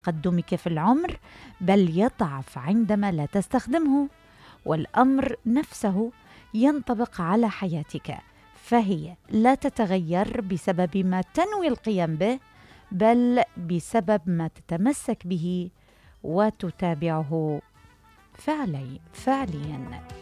تقدمك في العمر، بل يضعف عندما لا تستخدمه. والأمر نفسه ينطبق على حياتك، فهي لا تتغير بسبب ما تنوي القيام به، بل بسبب ما تتمسك به وتتابعه فعليا.